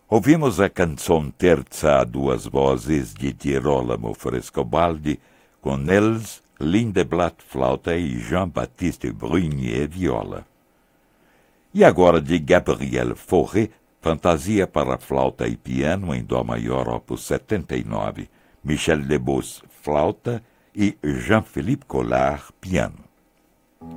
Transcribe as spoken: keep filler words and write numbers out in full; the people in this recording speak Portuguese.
Ouvimos a canção terza a duas vozes de Girolamo Frescobaldi, com Nels Lindblad flauta e Jean-Baptiste Brunier viola. E agora de Gabriel Fauré, Fantasia para flauta e piano em dó maior opus setenta e nove, Michel Debus flauta e Jean-Philippe Collard piano.